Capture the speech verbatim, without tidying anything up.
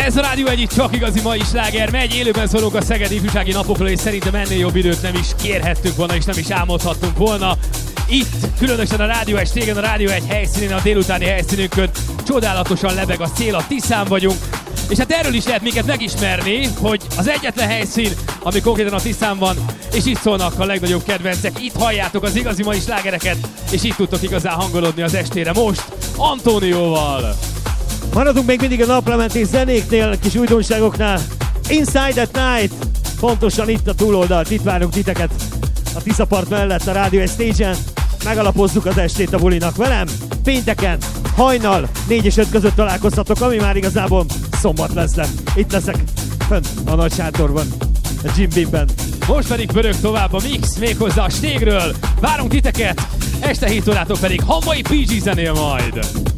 Ez a Rádió egy, csak igazi mai sláger megy, élőben szólunk a szegedi ifjúsági napokról, és szerintem ennél jobb időt nem is kérhettünk volna, és nem is álmodhattunk volna. Itt, különösen a Rádió egy tégen, a Rádió egy helyszínén, a délutáni helyszínünkön csodálatosan lebeg a szél, a Tiszán vagyunk. És hát erről is lehet minket megismerni, hogy az egyetlen helyszín, ami konkrétan a Tiszán van, és itt szólnak a legnagyobb kedvencek, itt halljátok az igazi mai slágereket, és itt tudtok igazán hangolódni az estére most, Antónióval. Maradunk még mindig a naplementés zenéknél, kis újdonságoknál. Inside at Night, pontosan itt a túloldalt, itt várunk titeket a Tiszapart mellett a Rádió egy Stage-en. Megalapozzuk az estét a bulinak velem. Pénteken, hajnal, négy és öt között találkozhatok, ami már igazából szombat lesz, de itt leszek fönt a nagy sátorban, a Jim Beamben. Most pedig pörög tovább a mix, méghozzá a stégről. Várunk titeket, este hét órától pedig Hamvai pé gé zenél majd.